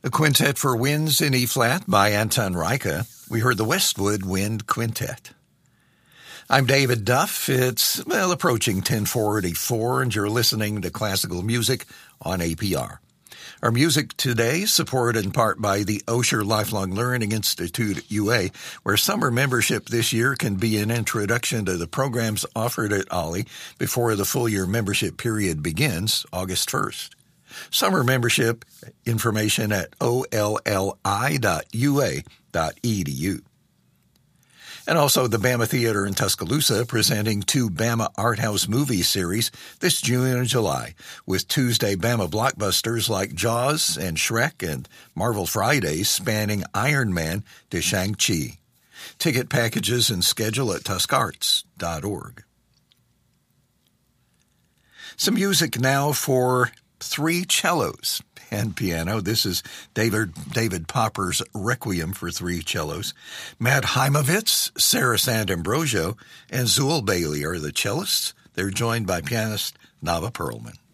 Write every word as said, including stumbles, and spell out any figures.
A Quintet for Winds in E-flat by Anton Reicha. We heard the Westwood Wind Quintet. I'm David Duff. It's, well, approaching ten forty-four, and you're listening to classical music on A P R. Our music today supported in part by the Osher Lifelong Learning Institute at U A, where summer membership this year can be an introduction to the programs offered at Ollie before the full-year membership period begins August first. Summer membership information at O L L I dot U A dot E D U. And also the Bama Theater in Tuscaloosa presenting two Bama Art House movie series this June and July, with Tuesday Bama blockbusters like Jaws and Shrek and Marvel Fridays spanning Iron Man to Shang-Chi. Ticket packages and schedule at tusk arts dot org. Some music now for three cellos and piano. This is David David Popper's Requiem for three cellos. Matt Heimovitz, Sarah Sandambrosio, and Zool Bailey are the cellists. They're joined by pianist Nava Perlman.